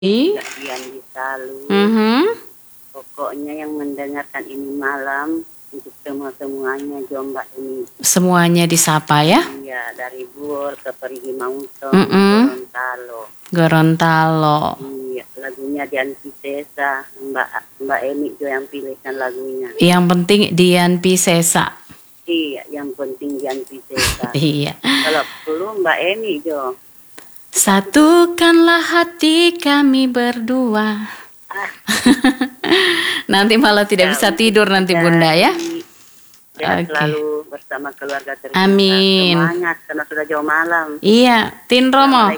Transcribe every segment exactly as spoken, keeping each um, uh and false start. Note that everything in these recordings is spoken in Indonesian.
Dian Bisalu. Mm-hmm. Pokoknya yang mendengarkan ini malam untuk semua-semuanya Jombang ini. Semuanya disapa ya? Iya, dari Buol ke Perigi Mautong, Mm-mm. Gorontalo. Gorontalo. Iya, lagunya Dian Piscesa, Mbak Mbak Emi Jo yang pilihkan lagunya. Yang penting Dian Piscesa. Iya, yang penting Dian Piscesa. Iya. Kalau perlu Mbak Emi Jo. Satukanlah hati kami berdua. Ah. Nanti malah tidak Ya, bisa tidur nanti ya, Bunda ya. Sehat Oke. selalu bersama keluarga tercinta. Amin. Semangat karena sudah jauh malam. Iya, Tin Romo.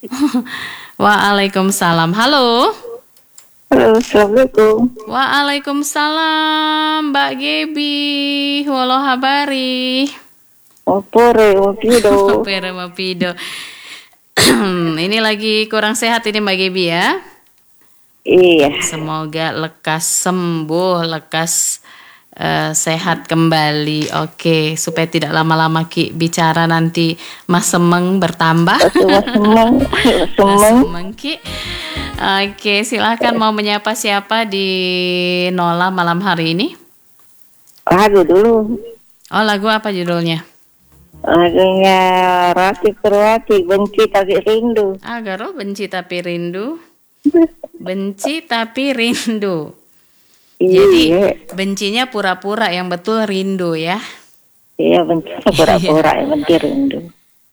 Waalaikumsalam. Halo. Halo, assalamualaikum. Waalaikumsalam, Mbak Gebi. Walau habari. Opore, mapido. Opere mapido. Ini lagi kurang sehat ini Mbak Gebi ya. Iya. Semoga lekas sembuh, lekas uh, sehat kembali. Oke, supaya tidak lama-lama Ki bicara nanti Mas Semeng bertambah. Mas Semeng, Mas Semeng. Semeng Ki. Oke, silakan mau menyapa siapa di Nola malam hari ini? Lagu dulu. Oh, lagu apa judulnya? Lagunya Rati Perwati, Benci Tapi Rindu. Agaro benci tapi rindu. Benci tapi rindu. Jadi Iya. bencinya pura-pura, yang betul rindu ya. Iya, benci pura-pura, yang benci rindu.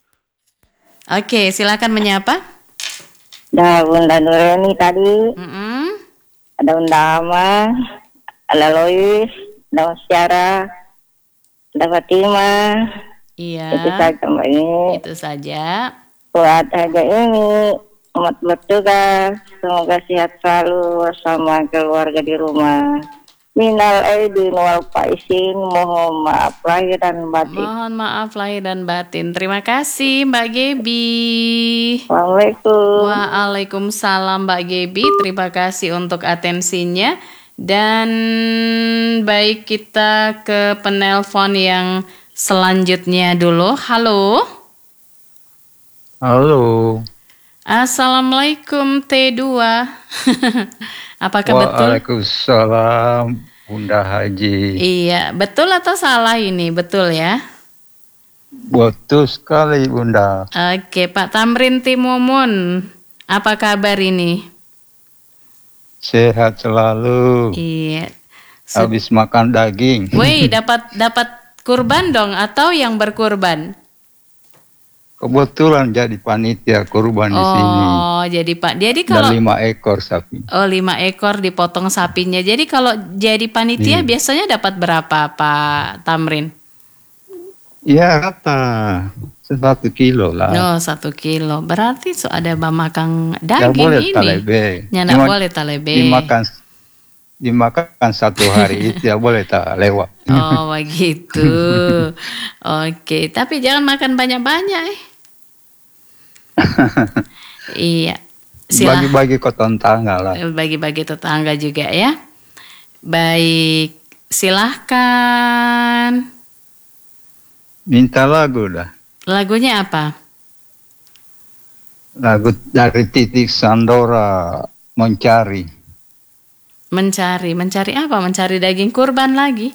Oke, silakan menyapa. Dah Bunda Nureni tadi. Mm-mm. Ada Bunda Ama, ada Lois, ada Syara, ada Fatima. Iya. Itu saja Mbak ini. Itu saja. Buat aja ini umat bertugas, semoga sehat selalu bersama keluarga di rumah. Minal aidin wal faizin, mohon maaf lahir dan batin. Mohon maaf lahir dan batin. Terima kasih Mbak Gebi. Assalamualaikum. Waalaikumsalam Mbak Gebi. Terima kasih untuk atensinya. Dan baik, kita ke penelpon yang selanjutnya dulu. Halo. Halo. Assalamualaikum T dua. Apakah betul? Waalaikumsalam Bunda Haji. Iya, betul atau salah ini? Betul ya? Betul sekali Bunda. Oke, Pak Tamrin Timumun. Apa kabar ini? Sehat selalu. Iya. Habis makan daging. Woi, dapat dapat kurban dong atau yang berkurban? Kebetulan jadi panitia kurban oh, di sini. Oh, jadi Pak. Jadi kalau dan lima ekor sapi. Oh, lima ekor dipotong sapinya. Jadi kalau jadi panitia hmm. biasanya dapat berapa, Pak Tamrin? Ya, rata satu kilo lah. Oh, satu kilo. Berarti so ada bamakan ya, daging boleh ini. Talebe. Ya, nak boleh talebe. Dimakan dimakan satu hari itu ya boleh tak lewat. Oh, begitu. Oke, tapi jangan makan banyak-banyak eh. Iya. Silah. Bagi-bagi ke tetangga lah. Bagi-bagi tetangga juga ya. Baik, silahkan. Minta lagu dah. Lagunya apa? Lagu dari Titik Sandora, Mencari. Mencari, mencari apa? Mencari daging kurban lagi.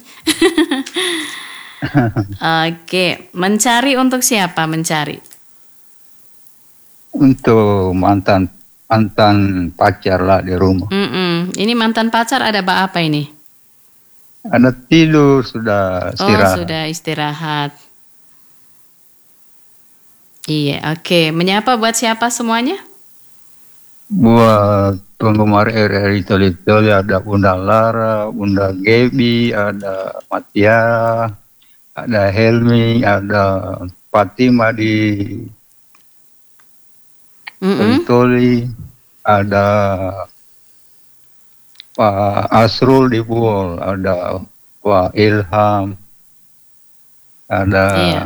Oke, mencari untuk siapa mencari? Untuk mantan mantan pacar lah di rumah. Mm-mm. Ini mantan pacar ada apa ini? Ada tidur sudah istirahat. Oh, sudah istirahat. Iya, oke. Menyapa buat siapa semuanya? Buat penggemar R R I Toli-Toli ada Bunda Lara, Bunda Gebi, ada Matia, ada Helmi, ada Fatima di Toli-Toli, ada Pak Asrul di Buol, ada Pak Ilham, ada iya.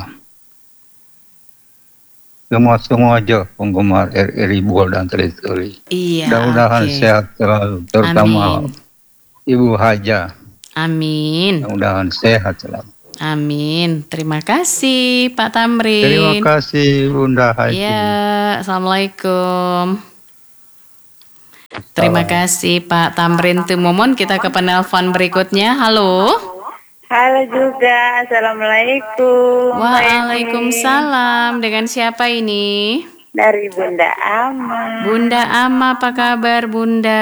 Semua-semua aja penggemar R R I Buol dan Toli-Toli. Iya. Mudah-mudahan okay. sehat selalu, terutama Amin. Ibu Haja. Amin. Mudah-mudahan sehat selalu. Amin. Terima kasih Pak Tamrin. Terima kasih Bunda Haji. Ya, assalamualaikum. Terima kasih Pak Tamrin Tumomon. Kita ke penelpon berikutnya. Halo. Halo juga, Assalamualaikum. Waalaikumsalam. Dengan siapa ini? Dari Bunda Ama. Bunda Ama, apa kabar Bunda?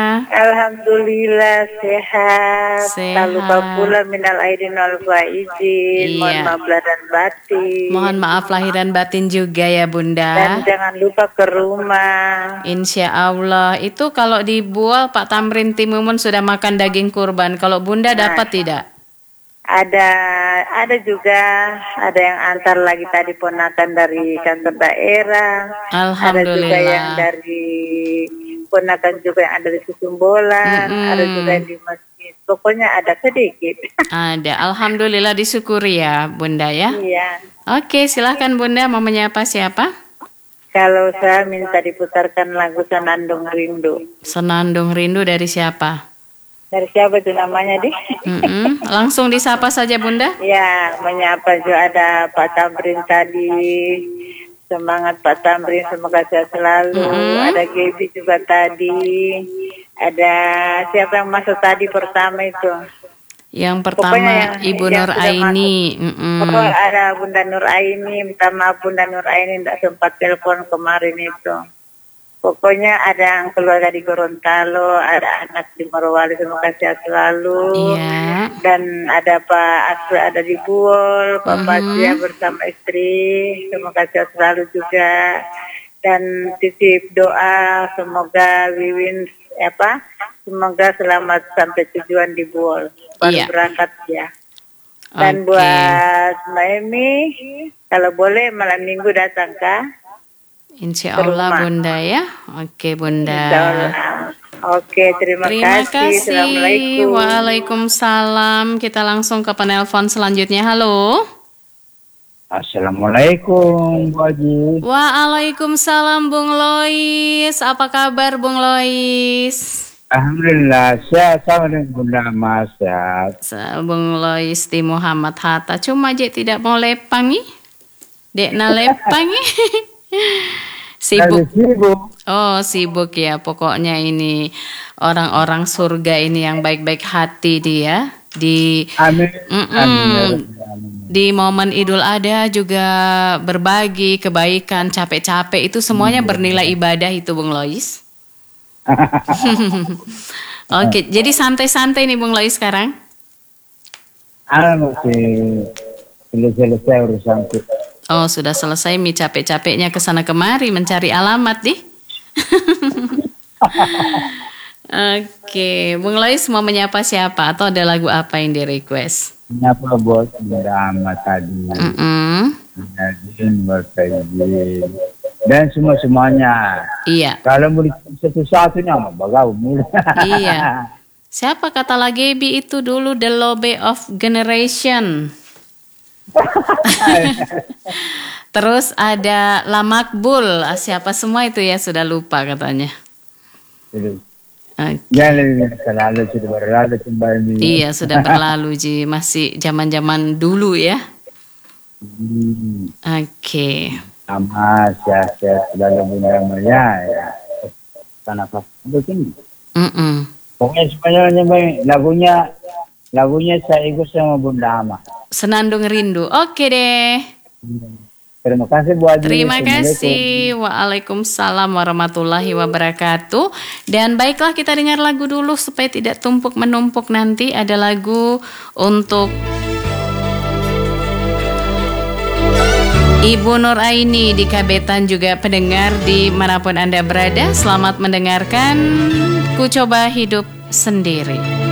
Alhamdulillah sehat. Sehat. Tak lupa pula minal aidin wal faizin. Mohon Iya. maaf lahir dan batin. Mohon maaf lahir dan batin juga ya Dan Bunda. jangan lupa ke rumah. Insya Allah. Itu kalau di Bual Pak Tamrin Timumun sudah makan daging kurban. Kalau Bunda dapat tidak? Ada ada juga ada yang antar lagi tadi ponakan dari kantor daerah. Ada juga yang Alhamdulillah. dari ponakan juga yang ada di Susumbolan. Mm-mm. Ada juga yang di masjid. Pokoknya ada sedikit. Ada. Alhamdulillah disyukuri ya Bunda ya. Iya. Oke, silahkan Bunda mau menyapa siapa? Kalau saya minta diputarkan lagu Senandung Rindu. Senandung Rindu dari siapa? Dari siapa itu namanya, Di? Mm-mm. Langsung disapa saja Bunda. Ya, menyapa juga ada Pak Tamrin tadi. Semangat Pak Tamrin, semoga sehat selalu. Mm-mm. Ada Gaby juga tadi. Ada siapa yang masuk tadi pertama itu? Yang Pokoknya pertama yang- Ibu yang Nur sudah Aini. Mm-mm. Oh, ada Bunda Nur Aini. Minta maaf Bunda Nur Aini tidak sempat telepon kemarin itu. Pokoknya ada yang keluarga di Gorontalo, ada anak di Morowali, semoga sehat selalu. Iya. Dan ada Pak Asri ada di Buol, Pak Mhm. Fatia bersama istri, semoga sehat selalu juga. Dan titip doa semoga Wiwin apa? Semoga selamat sampai tujuan di Buol. Baru Iya. berangkat ya. Dan Oke. buat Mbak Emi, kalau boleh malam minggu datang kah? Insya ke Allah rumah. Bunda ya. Oke Bunda. Insya Allah. Oke, terima, Terima kasih. Assalamualaikum. Waalaikumsalam. Kita langsung ke penelpon selanjutnya. Halo. Assalamualaikum Bu Haji. Waalaikumsalam Bung Lois. Apa kabar Bung Lois? Alhamdulillah sehat sama dengan Bunda Mas sehat. Sa- Bung Lois di Muhammad Hatta. Cuma je tidak mau lepangi. Dek na lepangi. Sibuk. Lagi sibuk. Oh sibuk ya. Pokoknya ini orang-orang surga ini yang baik-baik hati dia. Di Amin. Mm-mm. Amin. Di momen Idul Adha juga berbagi kebaikan, capek-capek itu semuanya bernilai ibadah itu Bung Lois. Oke, jadi santai-santai nih Bung Lois sekarang. Ah masih selesai urusan itu. Oh, sudah selesai mi capek-capeknya ke sana kemari mencari alamat di. Oke, Bung Lois mau menyapa siapa atau ada lagu apa yang di request? Kenapa buat Bunda Ahmad tadi? Mm-mm. Nadine Berfajin dan semua semuanya. Iya, Kalau mau satu-satunya mah bagau mulu. iya. Siapa kata lagi Bi itu dulu the lobby of generation. Terus ada Lamakbul, ah, siapa semua itu ya sudah lupa katanya. Oke. Jangan selalu sudah berlalu kembali. Iya sudah berlalu Ji, masih zaman-zaman dulu ya. Hmm. Oke. Sama sehat-sehat selalu Bunda Maya ya. Tanah pas begini. Mm-mm. Pokoknya semuanya baik. Lagunya lagunya saya ikut sama Bunda Ama. Senandung Rindu. Oke deh. Terima kasih Bu Haji. Terima Assalamualaikum. kasih. Waalaikumsalam warahmatullahi wabarakatuh. Dan baiklah kita dengar lagu dulu supaya tidak tumpuk menumpuk nanti. Ada lagu untuk Ibu Nur Aini di Kabetan, juga pendengar di manapun Anda berada. Selamat mendengarkan Ku Coba Hidup Sendiri.